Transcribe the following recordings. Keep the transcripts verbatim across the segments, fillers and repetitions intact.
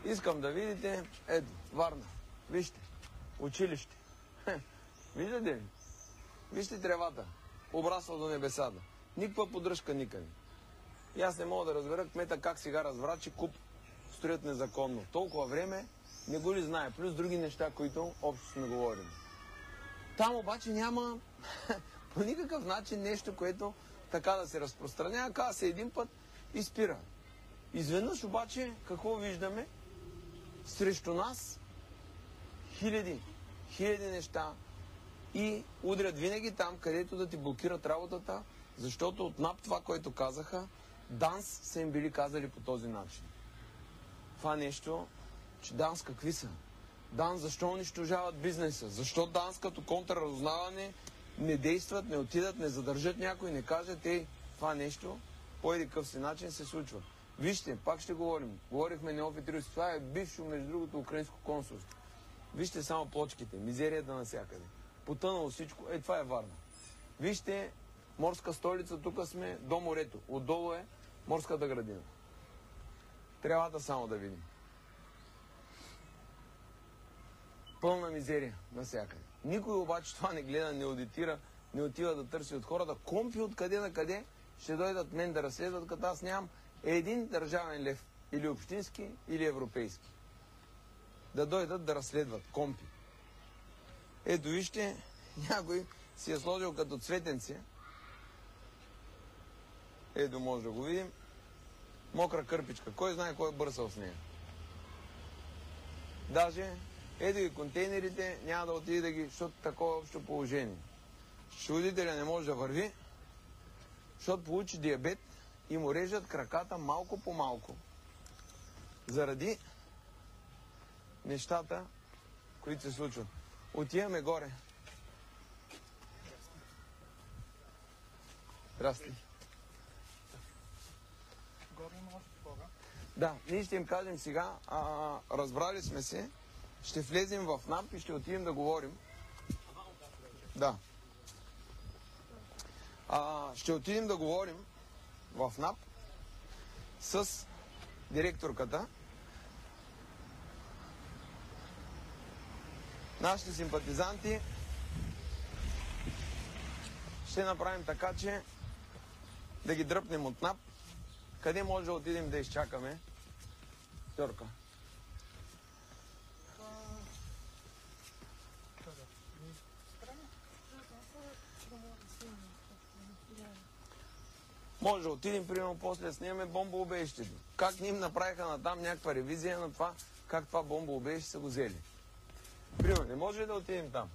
Искам да видите, ето, Варна. Вижте, училище. Виждате ли? Вижте тревата. Обрасла до небесата. Никаква поддръжка никъде. И аз не мога да разбера кмета как сега разбра, че куп строят незаконно. Толкова време не го ли знае. Плюс други неща, които общо сме говорили. Там обаче няма по никакъв начин нещо, което така да се разпространява. Казва се един път и спира. Изведнъж обаче какво виждаме? Срещу нас хиляди, хиляди неща и удрят винаги там, където да ти блокират работата, защото от НАП това, което казаха, ДАНС са им били казали по този начин. Това нещо, че ДАНС какви са? ДАНС защо унищожават бизнеса? Защо ДАНС като контрразузнаване не действат, не отидат, не задържат някой, не кажат, ей, това нещо по един къв си начин се случва. Вижте, пак ще говорим. Говорихме неофит. Това е бившо, между другото, украинско консулство. Вижте само плочките, мизерията навсякъде. Потънало всичко. Е, това е Варна. Вижте, морска столица, тук сме до морето. Отдолу е морската градина. Трябвата само да видим. Пълна мизерия навсякъде. Никой обаче това не гледа, не аудитира, не отива да търси от хората. Компи откъде на къде ще дойдат мен да разследват, като аз нямам един държавен лев. Или общински, или европейски. Да дойдат да разследват компи. Ето вижте, някой си е сложил като цветенце. Ето може да го видим. Мокра кърпичка. Кой знае кой е бърсал с нея. Даже ето и контейнерите няма да отиде да ги, защото такова общо положение. Счетоводителя не може да върви, защото получи диабет и му режат краката малко по малко. Заради нещата, които се случват. Отиваме горе. Здрасти. Горе има още хора. Да, ние ще им кажем сега, а, разбрали сме се, ще влезем в НАП и ще отидем да говорим. Да. А, ще отидем да говорим в НАП с директорката. Нашите симпатизанти ще направим така, че да ги дръпнем от НАП. Къде може да отидем да изчакаме? Търка. Може да отидем, примерно, после да снимаме бомбоубежището. Как ни им направиха на там някаква ревизия на това, как това бомбоубежище са го взели. Примерно, не може ли да отидем там?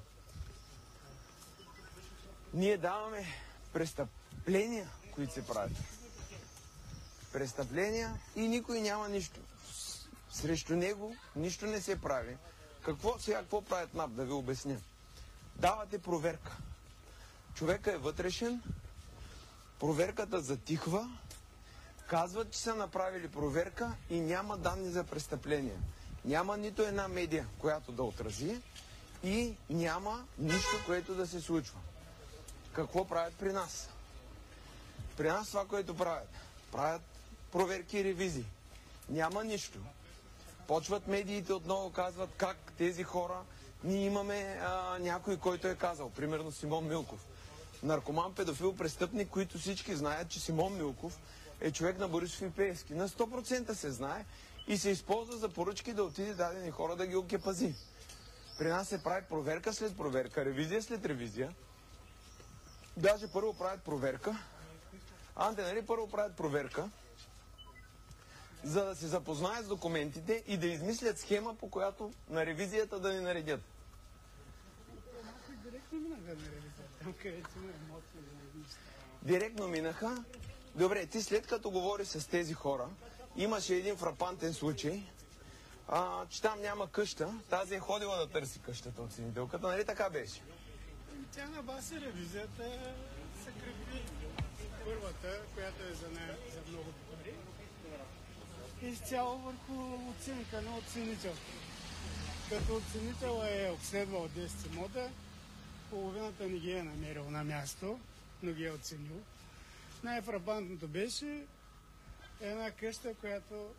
Ние даваме престъпления, които се правят. Престъпления и никой няма нищо. Срещу него нищо не се прави. Какво сега, какво правят НАП, да ви обясня? Давате проверка. Човека е вътрешен, проверката затихва, казват, че са направили проверка и няма данни за престъпления. Няма нито една медия, която да отрази и няма нищо, което да се случва. Какво правят при нас? При нас това, което правят. Правят проверки и ревизии. Няма нищо. Почват медиите отново, казват как тези хора, ние имаме а, някой, който е казал, примерно Симон Милков. Наркоман, педофил, престъпник, които всички знаят, че Симон Милков е човек на Борисов и Пеевски. На сто процента се знае и се използва за поръчки да отиде дадени хора да ги окепази. При нас се прави проверка след проверка, ревизия след ревизия. Даже първо правят проверка. Анте, нали първо правят проверка, за да се запознаят с документите и да измислят схема, по която на ревизията да ни наредят. Директно минаха на ревизията, там където има емоции за неща. Директно минаха. Добре, ти след като говори с тези хора, имаше един фрапантен случай, а, че там няма къща. Тази е ходила да търси къщата от оценителката, нали така беше? Тя на база ревизията се крепи. Първата, която е за, не, за много пари, изцяло върху оценка на оценител. Като оценител е обследвал десет имота, половината не ги е намерил на място, но ги е оценил. Най-фрапантното беше една къща, която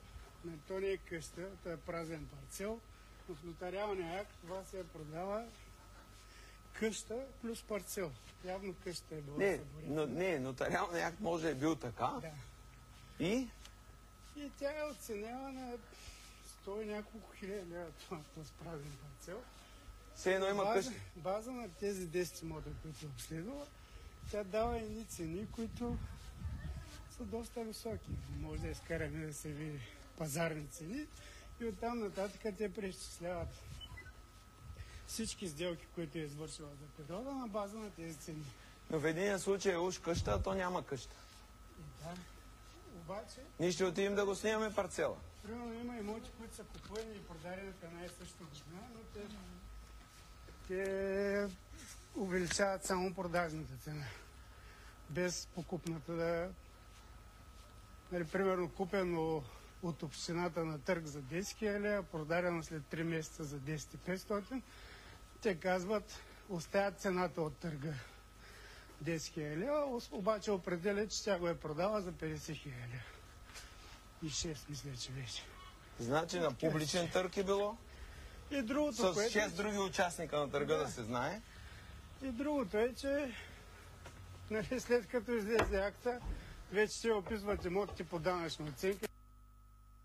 Не, то не е къща, то е празен парцел, но в нотариалния акт това се продава къща плюс парцел. Явно къща е била Не, съборена. но, не, нотариалният акт може да е бил така. Да. И И тя е оценена на сто и няколко хиляди лева това този празен парцел. все едно има база, къща. база на тези десет имота, които е обследвала, тя дава едни цени, които са доста високи. Може да изкараме да се види пазарни цени и оттам нататък те преизчисляват всички сделки, които е извършила за периода на база на тези цени. Но в един случай е уж къща, а то няма къща. И да, обаче, Ние ще отидем да го снимаме парцела. примерно има имоти, които са купувани и продадени в една и съща година, но те, те увеличават само продажната цена. Без покупната да... Нали, примерно купено от общината на търг за десет хиляди лева, продадено след три месеца за десет хиляди и петстотин. Те казват, оставят цената от търга десет хиляди лева, обаче определят, че тя го е продала за петдесет хиляди лева. И шест, мисля, че беше. Значи на публичен търг е било. И другото, С което... шест други участника на търга да, Да се знае. И другото е, че нали, след като излезе акта, вече ще описват имотите по данъчна оценка.